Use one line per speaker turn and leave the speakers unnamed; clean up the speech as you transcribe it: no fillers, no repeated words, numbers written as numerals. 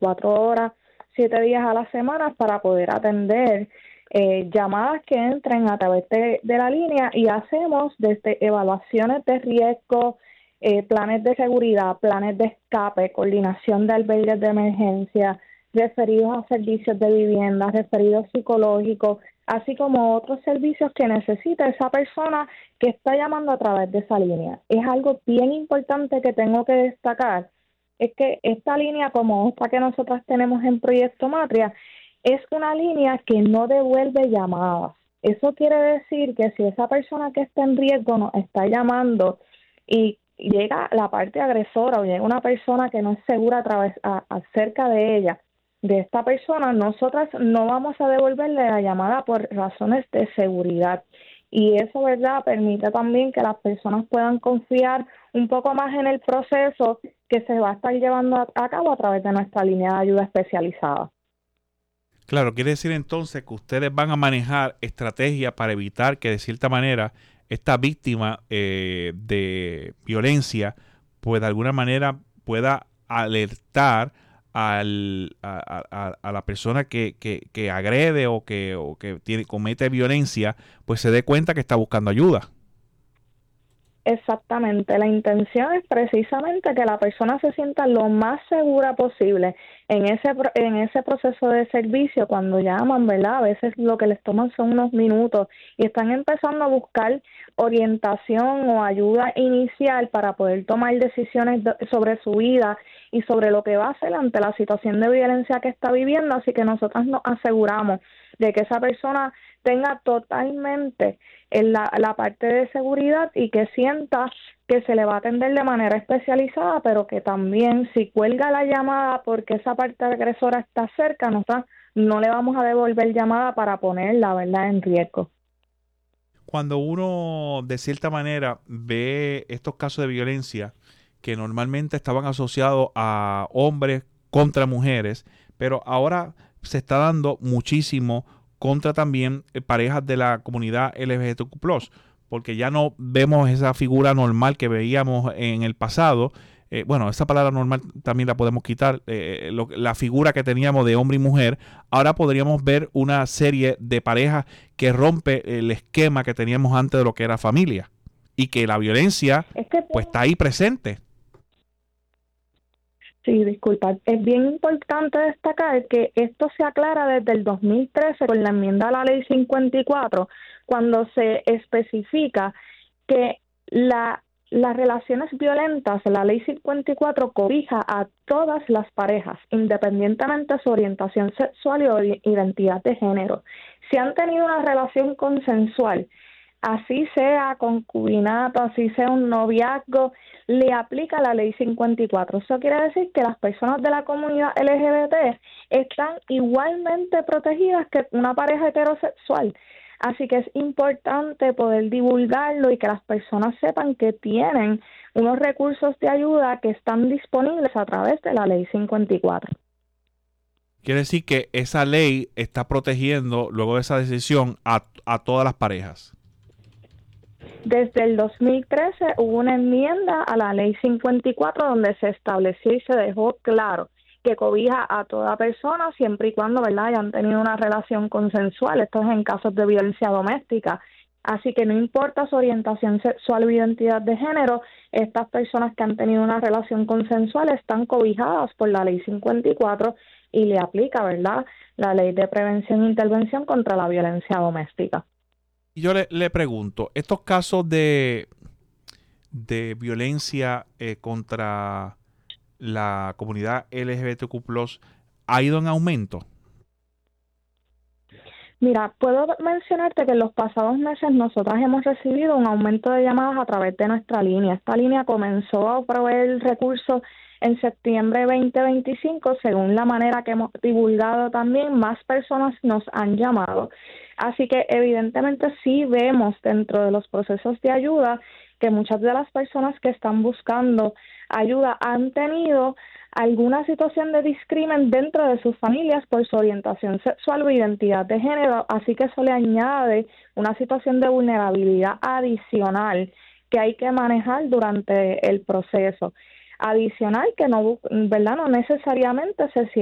24 horas, 7 días a la semana para poder atender llamadas que entren a través de la línea, y hacemos desde evaluaciones de riesgo, planes de seguridad, planes de escape, coordinación de albergues de emergencia, referidos a servicios de vivienda, referidos psicológicos, así como otros servicios que necesita esa persona que está llamando a través de esa línea. Es algo bien importante que tengo que destacar, es que esta línea, como esta que nosotros tenemos en Proyecto Matria, es una línea que no devuelve llamadas. Eso quiere decir que si esa persona que está en riesgo nos está llamando y llega la parte agresora o llega una persona que no es segura acerca de ella, de esta persona, nosotras no vamos a devolverle la llamada por razones de seguridad. Y eso, ¿verdad?, permite también que las personas puedan confiar un poco más en el proceso que se va a estar llevando a cabo a través de nuestra línea de ayuda especializada.
Claro, quiere decir entonces que ustedes van a manejar estrategias para evitar que de cierta manera esta víctima de violencia, pues de alguna manera pueda alertar a la persona que agrede o que comete violencia, pues se dé cuenta que está buscando ayuda.
Exactamente, la intención es precisamente que la persona se sienta lo más segura posible en ese proceso de servicio cuando llaman, ¿verdad? A veces lo que les toman son unos minutos y están empezando a buscar orientación o ayuda inicial para poder tomar decisiones sobre su vida y sobre lo que va a hacer ante la situación de violencia que está viviendo, así que nosotros nos aseguramos de que esa persona tenga totalmente en la parte de seguridad y que sienta que se le va a atender de manera especializada, pero que también si cuelga la llamada porque esa parte agresora está cerca, nosotros no le vamos a devolver llamada para ponerla, ¿verdad?, en riesgo.
Cuando uno de cierta manera ve estos casos de violencia que normalmente estaban asociados a hombres contra mujeres, pero ahora se está dando muchísimo contra también parejas de la comunidad LGBTQ+, porque ya no vemos esa figura normal que veíamos en el pasado. Bueno, esa palabra normal también la podemos quitar, la figura que teníamos de hombre y mujer. Ahora podríamos ver una serie de parejas que rompe el esquema que teníamos antes de lo que era familia, y que la violencia
Es que
pues está ahí presente.
Sí, disculpa. Es bien importante destacar que esto se aclara desde el 2013 con la enmienda a la Ley 54, cuando se especifica que las relaciones violentas, la Ley 54 cobija a todas las parejas, independientemente de su orientación sexual y identidad de género. Si han tenido una relación consensual, así sea concubinato, así sea un noviazgo, le aplica la ley 54. Eso quiere decir que las personas de la comunidad LGBT están igualmente protegidas que una pareja heterosexual. Así que es importante poder divulgarlo y que las personas sepan que tienen unos recursos de ayuda que están disponibles a través de la ley 54.
Quiere decir que esa ley está protegiendo, luego de esa decisión, a todas las parejas.
Desde el 2013 hubo una enmienda a la Ley 54 donde se estableció y se dejó claro que cobija a toda persona siempre y cuando, ¿verdad?, hayan tenido una relación consensual. Esto es en casos de violencia doméstica. Así que no importa su orientación sexual o identidad de género, estas personas que han tenido una relación consensual están cobijadas por la Ley 54 y le aplica, ¿verdad?, la Ley de Prevención e Intervención contra la Violencia Doméstica.
Y yo le pregunto, estos casos de violencia contra la comunidad LGBTQ+, ¿ha ido en aumento?
Mira, puedo mencionarte que en los pasados meses nosotras hemos recibido un aumento de llamadas a través de nuestra línea. Esta línea comenzó a proveer recursos en septiembre de 2025, según la manera que hemos divulgado también, más personas nos han llamado. Así que evidentemente sí vemos dentro de los procesos de ayuda que muchas de las personas que están buscando ayuda han tenido alguna situación de discrimen dentro de sus familias por su orientación sexual o identidad de género, así que eso le añade una situación de vulnerabilidad adicional que hay que manejar durante el proceso. Adicional que no, ¿verdad?, no necesariamente se